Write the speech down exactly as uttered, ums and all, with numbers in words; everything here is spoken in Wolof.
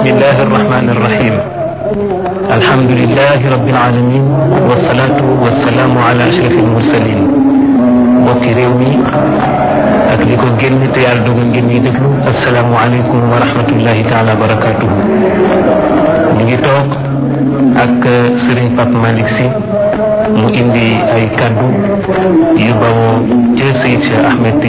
الله الرحمن الرحيم الحمد لله رب العالمين والصلاة والسلام على أشرف المرسلين mbokki réew mi ak li ko génn te yàlla dogal ngeen ñi déglu asalaamu aleykum wa rahmatullahi taala wa barakatuhu ñu ngi toog ak Serigne Pape Malick Sy mu indi ay kaddu yu bawoo ca Seydi Cheikh Ahmed